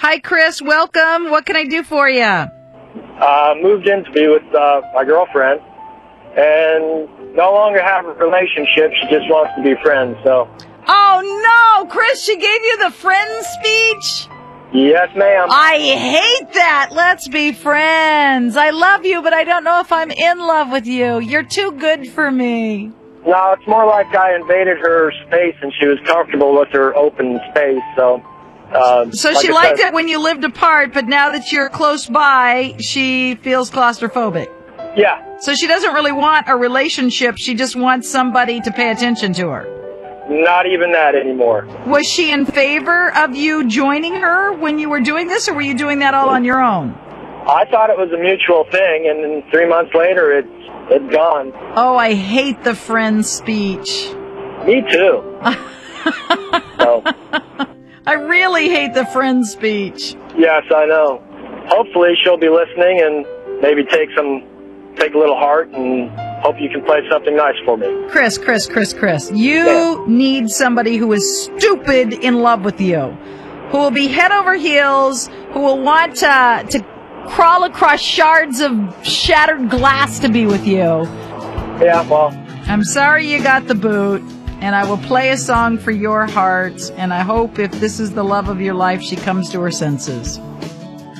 Hi, Chris. Welcome. What can I do for you? Moved in to be with my girlfriend, and no longer have a relationship. She just wants to be friends. So. Oh no, Chris! She gave you the friend speech. Yes, ma'am. I hate that. Let's be friends. I love you, but I don't know if I'm in love with you. You're too good for me. No, it's more like I invaded her space, and she was comfortable with her open space. So she liked it when you lived apart, but now that you're close by, she feels claustrophobic. Yeah. So she doesn't really want a relationship. She just wants somebody to pay attention to her. Not even that anymore. Was she in favor of you joining her when you were doing this, or were you doing that all on your own? I thought it was a mutual thing, and then 3 months later, it's gone. Oh, I hate the friend speech. Me too. So. I really hate the friend speech. Yes, I know. Hopefully she'll be listening and maybe take a little heart, and hope you can play something nice for me. Chris. You need somebody who is stupid in love with you, who will be head over heels, who will want to crawl across shards of shattered glass to be with you. Yeah, well. I'm sorry you got the boot, and I will play a song for your heart, and I hope if this is the love of your life, she comes to her senses.